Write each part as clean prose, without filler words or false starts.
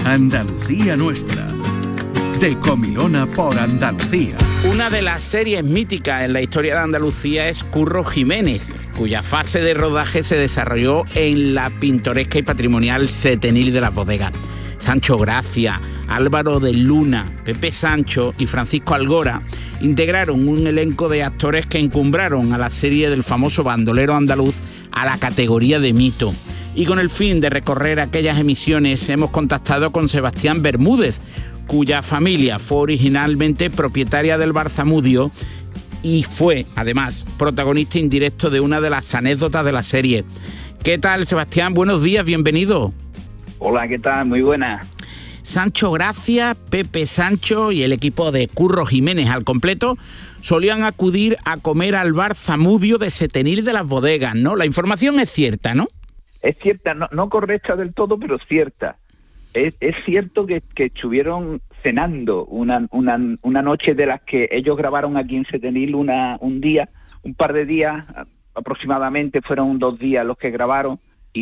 Andalucía Nuestra, de Comilona por Andalucía. Una de las series míticas en la historia de Andalucía es Curro Jiménez, cuya fase de rodaje se desarrolló en la pintoresca y patrimonial Setenil de las Bodegas. Sancho Gracia, Álvaro de Luna, Pepe Sancho y Francisco Algora integraron un elenco de actores que encumbraron a la serie del famoso bandolero andaluz a la categoría de mito. Y con el fin de recorrer aquellas emisiones hemos contactado con Sebastián Bermúdez, cuya familia fue originalmente propietaria del Bar Zamudio y fue, además, protagonista indirecto de una de las anécdotas de la serie. ¿Qué tal, Sebastián? Buenos días, bienvenido. Hola, ¿qué tal? Muy buena. Sancho Gracia, Pepe Sancho y el equipo de Curro Jiménez al completo solían acudir a comer al Bar Zamudio de Setenil de las Bodegas, ¿no? La información es cierta, ¿no? Es cierta, no correcta del todo, pero cierta. Es cierto que estuvieron cenando una noche de las que ellos grabaron aquí en Setenil un par de días, aproximadamente fueron 2 días los que grabaron,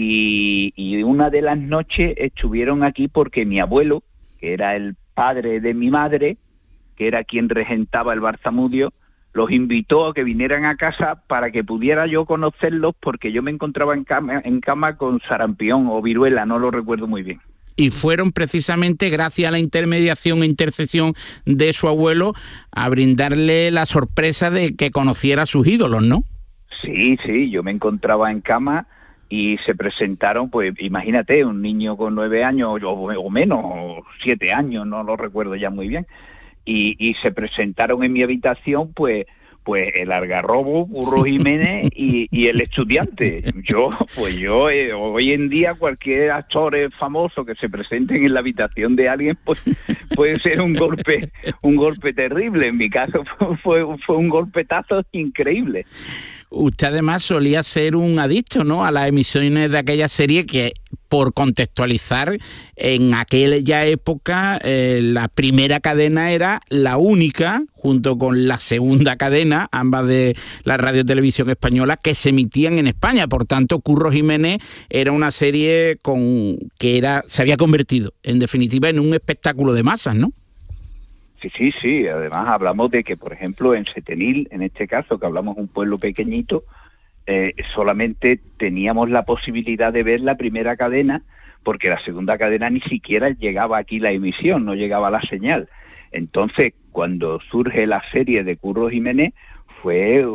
y una de las noches estuvieron aquí porque mi abuelo, que era el padre de mi madre, que era quien regentaba el Bar Zamudio, los invitó a que vinieran a casa para que pudiera yo conocerlos, porque yo me encontraba en cama con sarampión o viruela, no lo recuerdo muy bien. Y fueron precisamente gracias a la intermediación e intercesión de su abuelo a brindarle la sorpresa de que conociera a sus ídolos, ¿no? Sí, yo me encontraba en cama y se presentaron, pues imagínate, un niño con 9 años o menos, o 7 años, no lo recuerdo ya muy bien, y se presentaron en mi habitación, pues el algarrobo, Curro Jiménez y el estudiante. Yo hoy en día cualquier actor famoso que se presente en la habitación de alguien, pues puede ser un golpe terrible. En mi caso fue un golpetazo increíble. Usted además solía ser un adicto, ¿no?, a las emisiones de aquella serie que, por contextualizar, en aquella época la primera cadena era la única, junto con la segunda cadena, ambas de la Radio Televisión Española, que se emitían en España. Por tanto, Curro Jiménez era una serie se había convertido, en definitiva, en un espectáculo de masas, ¿no? Sí. Además hablamos de que, por ejemplo, en Setenil, en este caso, que hablamos de un pueblo pequeñito, solamente teníamos la posibilidad de ver la primera cadena, porque la segunda cadena ni siquiera llegaba aquí la emisión, no llegaba la señal. Entonces, cuando surge la serie de Curro Jiménez, fue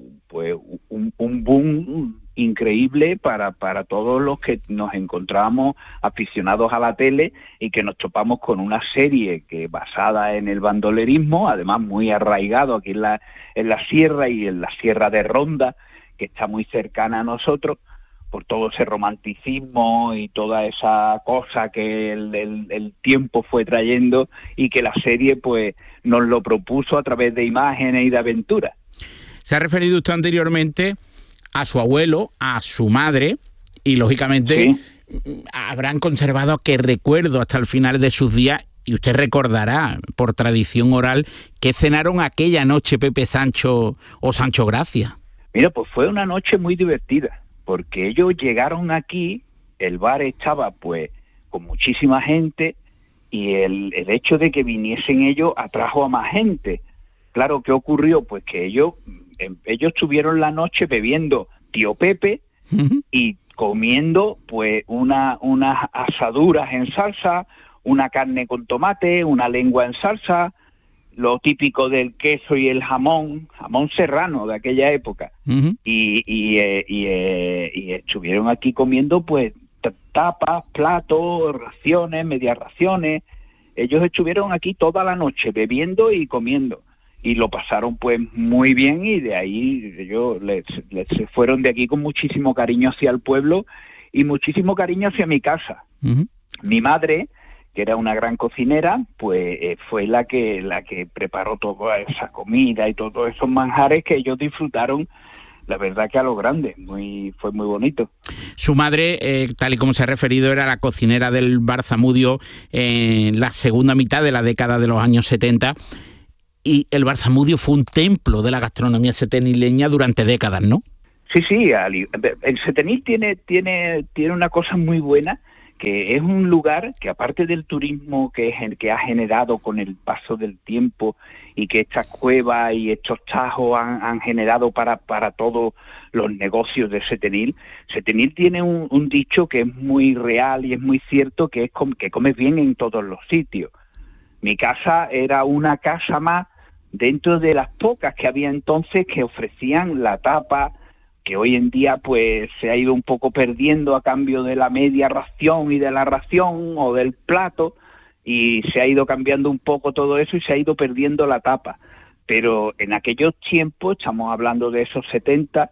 un boom increíble para todos los que nos encontrábamos aficionados a la tele y que nos topamos con una serie que basada en el bandolerismo, además muy arraigado aquí en la sierra y en la sierra de Ronda, que está muy cercana a nosotros, por todo ese romanticismo y toda esa cosa que el tiempo fue trayendo, y que la serie pues nos lo propuso a través de imágenes y de aventuras. Se ha referido usted anteriormente a su abuelo, a su madre, y lógicamente habrán conservado aquel recuerdo hasta el final de sus días, y usted recordará, por tradición oral, que cenaron aquella noche Pepe Sancho o Sancho Gracia. Mira, pues fue una noche muy divertida, porque ellos llegaron aquí, el bar estaba pues con muchísima gente, y el hecho de que viniesen ellos atrajo a más gente. Claro, ¿qué ocurrió? Pues que ellos tuvieron la noche bebiendo Tío Pepe y comiendo pues unas asaduras en salsa, una carne con tomate, una lengua en salsa, lo típico del queso y el jamón serrano de aquella época. Y estuvieron aquí comiendo pues tapas, platos, raciones, medias raciones. Ellos estuvieron aquí toda la noche bebiendo y comiendo, y lo pasaron pues muy bien, y de ahí ellos se fueron de aquí con muchísimo cariño hacia el pueblo y muchísimo cariño hacia mi casa. Mi madre, que era una gran cocinera, pues fue la que preparó toda esa comida y todos esos manjares que ellos disfrutaron, la verdad que a lo grande, fue muy bonito. Su madre, tal y como se ha referido, era la cocinera del Bar Zamudio en la segunda mitad de la década de los años 70, y el Bar Zamudio fue un templo de la gastronomía setenileña durante décadas, ¿no? Sí, el Setenil tiene una cosa muy buena, que es un lugar que, aparte del turismo que ha generado con el paso del tiempo y que estas cuevas y estos tajos han generado para todos los negocios de Setenil, Setenil tiene un dicho que es muy real y es muy cierto, que es que comes bien en todos los sitios. Mi casa era una casa más dentro de las pocas que había entonces que ofrecían la tapa, que hoy en día pues se ha ido un poco perdiendo a cambio de la media ración y de la ración o del plato, y se ha ido cambiando un poco todo eso y se ha ido perdiendo la tapa. Pero en aquellos tiempos, estamos hablando de esos 70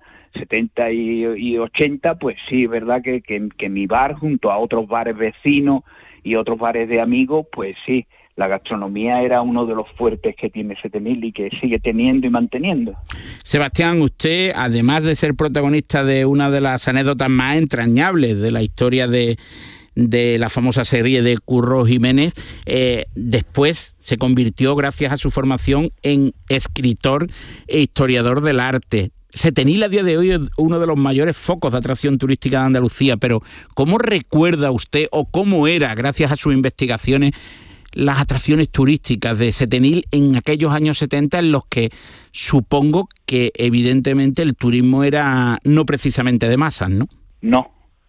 y 80, pues sí, es verdad que mi bar, junto a otros bares vecinos y otros bares de amigos, pues sí, la gastronomía era uno de los fuertes que tiene Setenil y que sigue teniendo y manteniendo. Sebastián, usted, además de ser protagonista de una de las anécdotas más entrañables de la historia de la famosa serie de Curro Jiménez, después se convirtió, gracias a su formación, en escritor e historiador del arte. Setenil a día de hoy es uno de los mayores focos de atracción turística de Andalucía, pero ¿cómo recuerda usted o cómo era, gracias a sus investigaciones, las atracciones turísticas de Setenil en aquellos años 70, en los que supongo que evidentemente el turismo era no precisamente de masas, ¿no? No.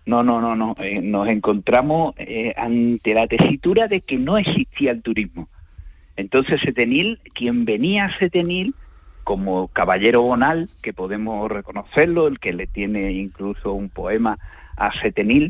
Nos encontramos ante la tesitura de que no existía el turismo. Entonces Setenil, quien venía a Setenil como caballero bonal, que podemos reconocerlo, el que le tiene incluso un poema a Setenil,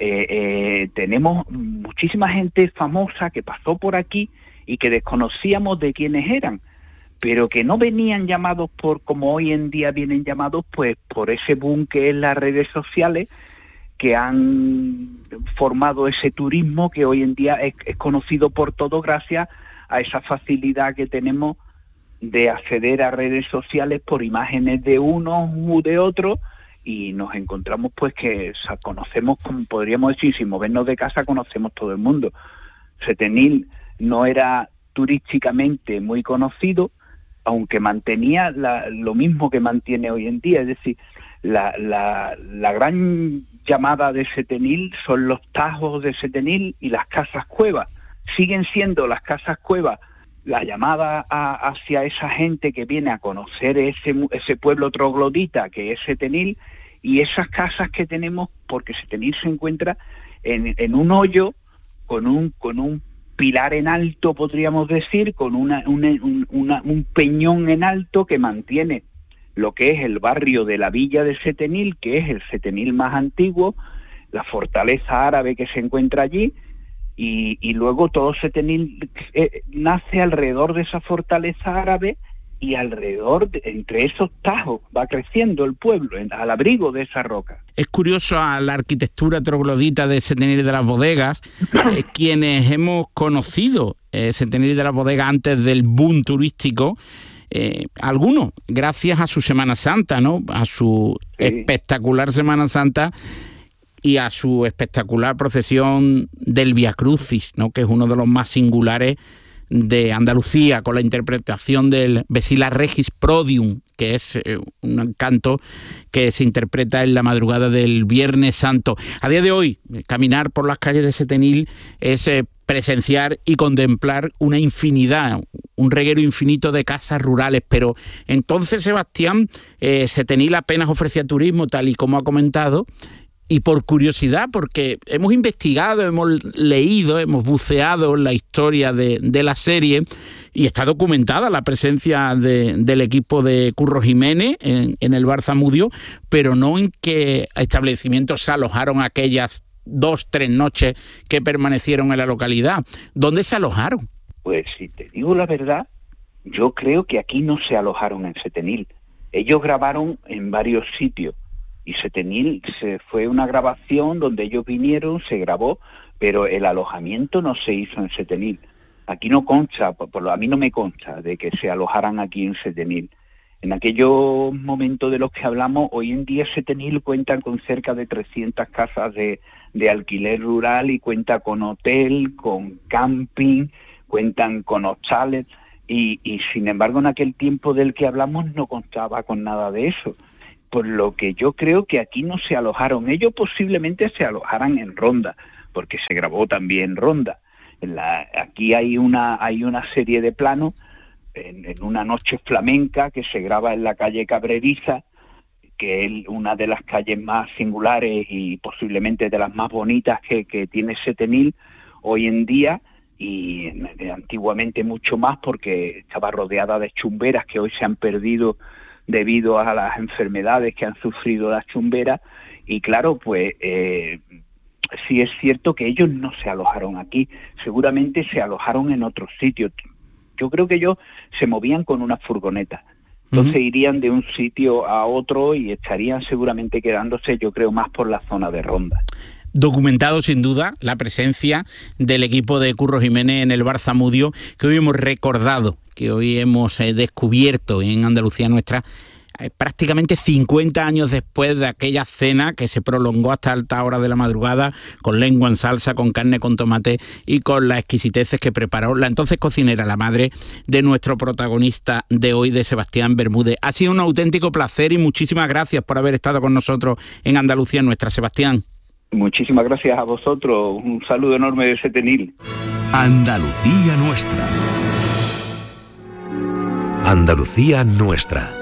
tenemos muchísima gente famosa que pasó por aquí y que desconocíamos de quiénes eran, pero que no venían llamados como hoy en día vienen llamados, pues por ese boom que es las redes sociales, que han formado ese turismo que hoy en día es conocido por todos gracias a esa facilidad que tenemos de acceder a redes sociales por imágenes de unos u de otros, y nos encontramos pues que conocemos, como podríamos decir, sin movernos de casa conocemos todo el mundo. Setenil no era turísticamente muy conocido, aunque mantenía lo mismo que mantiene hoy en día, es decir, la gran llamada de Setenil son los tajos de Setenil y las casas cuevas. Siguen siendo las casas cuevas la llamada hacia esa gente que viene a conocer ese pueblo troglodita que es Setenil, y esas casas que tenemos, porque Setenil se encuentra en un hoyo con un pilar en alto, podríamos decir, con un peñón en alto que mantiene lo que es el barrio de la villa de Setenil, que es el Setenil más antiguo, la fortaleza árabe que se encuentra allí, y luego todo Setenil nace alrededor de esa fortaleza árabe, y alrededor, entre esos tajos, va creciendo el pueblo, al abrigo de esa roca. Es curioso a la arquitectura troglodita de Setenil de las Bodegas, quienes hemos conocido Setenil de las Bodegas antes del boom turístico, algunos, gracias a su Semana Santa, ¿no? A su espectacular Semana Santa y a su espectacular procesión del Via Crucis, ¿no? Que es uno de los más singulares de Andalucía, con la interpretación del Vesila Regis Prodium, que es un canto que se interpreta en la madrugada del Viernes Santo. A día de hoy, caminar por las calles de Setenil es presenciar y contemplar una infinidad, un reguero infinito de casas rurales, pero entonces, Sebastián, Setenil apenas ofrecía turismo, tal y como ha comentado, y por curiosidad, porque hemos investigado, hemos leído, hemos buceado en la historia de la serie, y está documentada la presencia del equipo de Curro Jiménez en el bar Zamudio, pero no en qué establecimientos se alojaron aquellas 2-3 noches que permanecieron en la localidad. ¿Dónde se alojaron? Pues si te digo la verdad, yo creo que aquí no se alojaron en Setenil. Ellos grabaron en varios sitios, y Setenil fue una grabación donde ellos vinieron, se grabó, pero el alojamiento no se hizo en Setenil. Aquí no consta, a mí no me consta de que se alojaran aquí en Setenil. En aquellos momentos de los que hablamos, hoy en día Setenil cuenta con cerca de 300 casas de alquiler rural, y cuenta con hotel, con camping, cuentan con hostales, y sin embargo en aquel tiempo del que hablamos no contaba con nada de eso. Por lo que yo creo que aquí no se alojaron. Ellos posiblemente se alojaran en Ronda, porque se grabó también Ronda. Aquí hay una serie de planos en una noche flamenca que se graba en la calle Cabreriza, que es una de las calles más singulares y posiblemente de las más bonitas que tiene Setenil hoy en día, y antiguamente mucho más, porque estaba rodeada de chumberas que hoy se han perdido debido a las enfermedades que han sufrido las chumberas. Y claro, pues sí es cierto que ellos no se alojaron aquí, seguramente se alojaron en otros sitios. Yo creo que ellos se movían con una furgoneta, entonces irían de un sitio a otro y estarían seguramente quedándose, yo creo, más por la zona de Ronda. Documentado sin duda la presencia del equipo de Curro Jiménez en el Bar Zamudio, que hoy hemos recordado, que hoy hemos descubierto en Andalucía Nuestra, prácticamente 50 años después de aquella cena que se prolongó hasta alta hora de la madrugada, con lengua en salsa, con carne con tomate y con las exquisiteces que preparó la entonces cocinera, la madre de nuestro protagonista de hoy, de Sebastián Bermúdez. Ha sido un auténtico placer y muchísimas gracias por haber estado con nosotros en Andalucía Nuestra, Sebastián. Muchísimas gracias a vosotros, un saludo enorme de Setenil. Andalucía Nuestra. Andalucía Nuestra.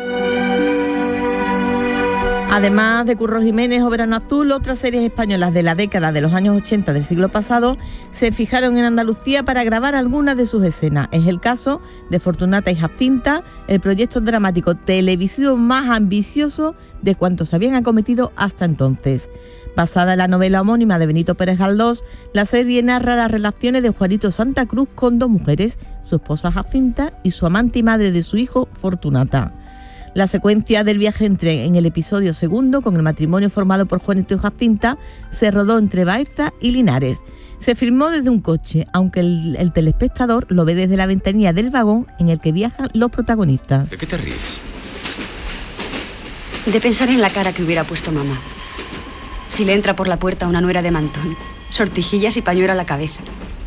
Además de Curro Jiménez o Verano Azul, otras series españolas de la década de los años 80 del siglo pasado se fijaron en Andalucía para grabar algunas de sus escenas. Es el caso de Fortunata y Jacinta, el proyecto dramático televisivo más ambicioso de cuantos habían acometido hasta entonces. Basada en la novela homónima de Benito Pérez Galdós, la serie narra las relaciones de Juanito Santa Cruz con dos mujeres, su esposa Jacinta y su amante y madre de su hijo Fortunata. La secuencia del viaje en tren en el episodio segundo, con el matrimonio formado por Juanito y Jacinta, se rodó entre Baeza y Linares. Se filmó desde un coche, aunque el telespectador lo ve desde la ventanilla del vagón en el que viajan los protagonistas. ¿De qué te ríes? De pensar en la cara que hubiera puesto mamá si le entra por la puerta una nuera de mantón, sortijillas y pañuelo a la cabeza.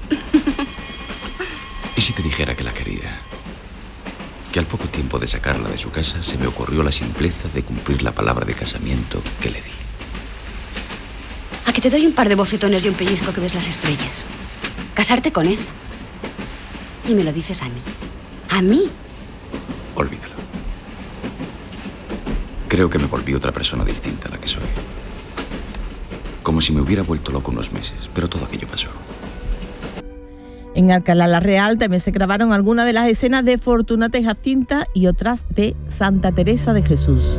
¿Y si te dijera que la quería? Que al poco tiempo de sacarla de su casa se me ocurrió la simpleza de cumplir la palabra de casamiento que le di. A que te doy un par de bofetones y un pellizco que ves las estrellas. Casarte con esa. Y me lo dices a mí. ¿A mí? Olvídalo. Creo que me volví otra persona distinta a la que soy. Como si me hubiera vuelto loco unos meses, pero todo aquello pasó. En Alcalá la Real también se grabaron algunas de las escenas de Fortunata y Jacinta y otras de Santa Teresa de Jesús.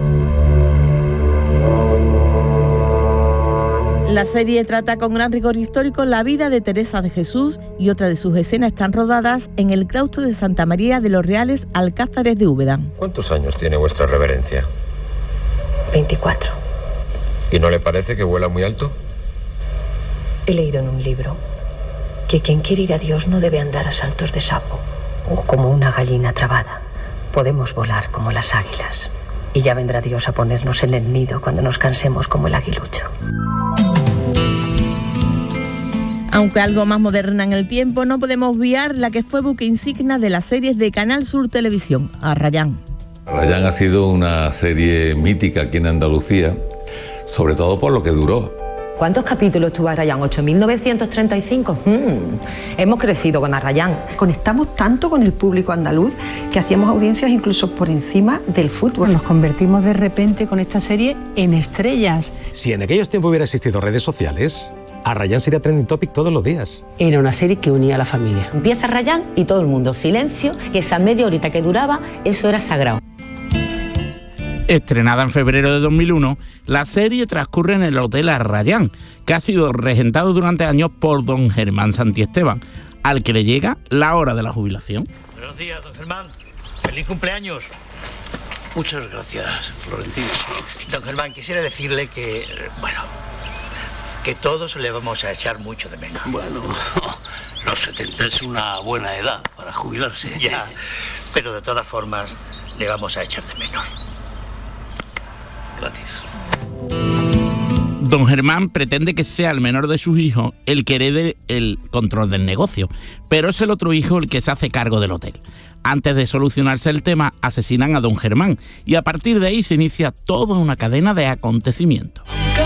La serie trata con gran rigor histórico la vida de Teresa de Jesús y otras de sus escenas están rodadas en el claustro de Santa María de los Reales Alcázares de Úbeda. ¿Cuántos años tiene vuestra reverencia? 24. ¿Y no le parece que vuela muy alto? He leído en un libro que quien quiere ir a Dios no debe andar a saltos de sapo o como una gallina trabada. Podemos volar como las águilas y ya vendrá Dios a ponernos en el nido cuando nos cansemos como el aguilucho. Aunque algo más moderna en el tiempo, no podemos obviar la que fue buque insignia de las series de Canal Sur Televisión, Arrayán. Arrayán ha sido una serie mítica aquí en Andalucía, sobre todo por lo que duró. ¿Cuántos capítulos tuvo Arrayán? 8.935. Hemos crecido con Arrayán. Conectamos tanto con el público andaluz que hacíamos audiencias incluso por encima del fútbol. Nos convertimos de repente con esta serie en estrellas. Si en aquellos tiempos hubiera existido redes sociales, Arrayán sería trending topic todos los días. Era una serie que unía a la familia. Empieza Arrayán y todo el mundo silencio, que esa media horita que duraba, eso era sagrado. Estrenada en febrero de 2001, la serie transcurre en el Hotel Arrayán, que ha sido regentado durante años por don Germán Santiesteban, al que le llega la hora de la jubilación. Buenos días, don Germán. ¡Feliz cumpleaños! Muchas gracias, Florentino. Don Germán, quisiera decirle que, que todos le vamos a echar mucho de menos. Bueno, los 70 es una buena edad para jubilarse. Ya, pero de todas formas le vamos a echar de menos. Gracias. Don Germán pretende que sea el menor de sus hijos el que herede el control del negocio, pero es el otro hijo el que se hace cargo del hotel. Antes de solucionarse el tema, asesinan a don Germán y a partir de ahí se inicia toda una cadena de acontecimientos.